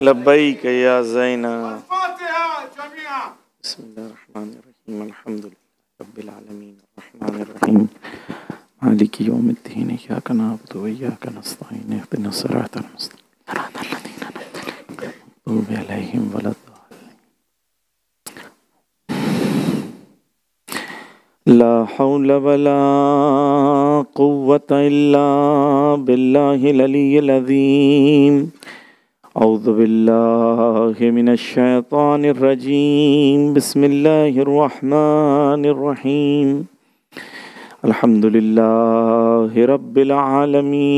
लब्बैक या ज़ैना। बिस्मिल्लाहिर्रहमानिर्रहीम अल्हम्दुलिल्लाहि रब्बिल आलमीन अर्रहमानिर्रहीम मालिकि यौमिद्दीन इय्याका नअबुदु व इय्याका नस्तईन इहदिनस सिरातल मुस्तक़ीम सिरातल लज़ीना अनअमता अलैहिम गैरिल मग़दूबि अलैहिम वलद्दाल्लीन। ला हौला वला कुव्वता इल्ला बिल्लाहिल अलिय्यिल अज़ीम। औज़ु बिल्लाहि मिनश शैतानिर रजीम। बिस्मिल्लाहिर रहमानिर रहीम। अल्हम्दुलिल्लाहि रब्बिल आलमीन।